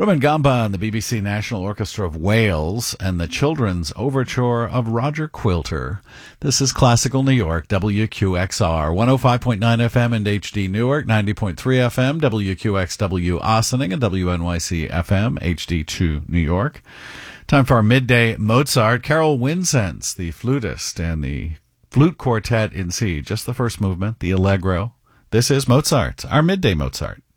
Ruben Gamba and the BBC National Orchestra of Wales and the Children's Overture of Roger Quilter. This is Classical New York, WQXR, 105.9 FM and HD Newark, 90.3 FM, WQXW Ossining, and WNYC FM, HD2 New York. Time for our midday Mozart. Carol Winsense, the flutist, and the flute quartet in C. Just the first movement, the Allegro. This is Mozart, our midday Mozart.